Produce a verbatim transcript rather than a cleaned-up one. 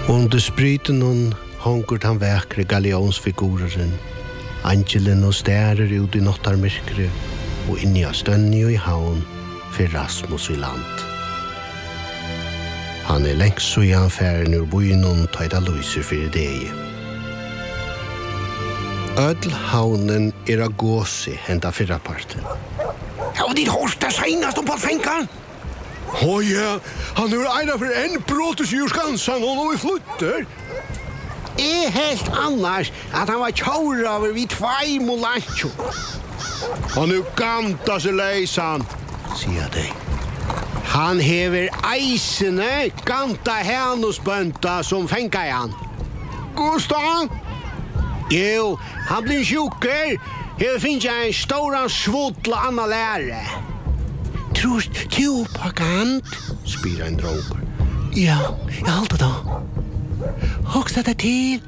Under spriten hon hongur han vekre galeonsfiguren, angelen og stærer ut i nottarmyrkre, og inni av stønni og i havn, for Rasmus i land. Han er lengst så i han færen ur bøynon tøyda lyser for deg. Ødel havnen er av gåsi henda fyrra parten. Ja, og ditt hårsta senast om på fenkan. Å oh, ja, han er eina for en bråtes ur skansan og nå i flytter. Jeg helt annars at han var tjaura over vid tvei molancho. Han er ganta seg leisan, sier de. Han hever eisene ganta henusbønta som fenka i han. Gustav? Jo, han blir sjukker. Her finnes jeg en stor svotla anna lære. Tror du på kant? Spyr en dronker. Ja, jeg halte da. Hoksa det til